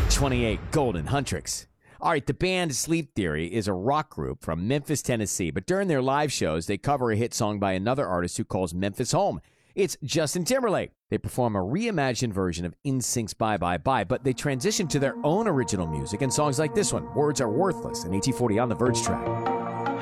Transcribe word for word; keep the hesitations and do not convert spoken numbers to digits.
twenty-eight, Golden Huntrix. All right, the band Sleep Theory is a rock group from Memphis, Tennessee, but during their live shows, they cover a hit song by another artist who calls Memphis home. It's Justin Timberlake. They perform a reimagined version of N Sync's Bye Bye Bye, but they transition to their own original music and songs like this one, Words Are Worthless, an A T forty on the Verge track.